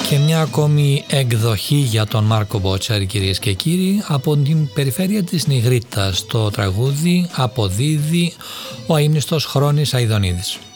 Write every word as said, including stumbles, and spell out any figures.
Και μια ακόμη εκδοχή για τον Μάρκο Μπότσαρη, κυρίες και κύριοι, από την περιφέρεια της Νιγρίτας, το τραγούδι «Αποδίδει ο αείμνηστος Χρόνης Αηδονίδης».